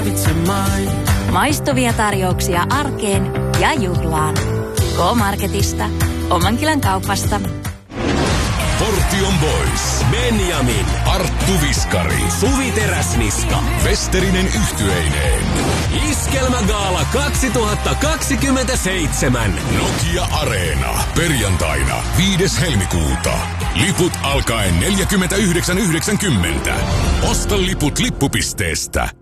Maistuvia tarjouksia arkeen ja juhlaan. K-Marketista, Omankylän kaupasta. Portion Boys, Benjamin, Arttu Viskari, Suvi Teräsniska, Westerinen yhtyeineen. Iskelmägaala 2027. Nokia Areena. Perjantaina 5. helmikuuta. Liput alkaen 49,90. Osta liput lippupisteestä.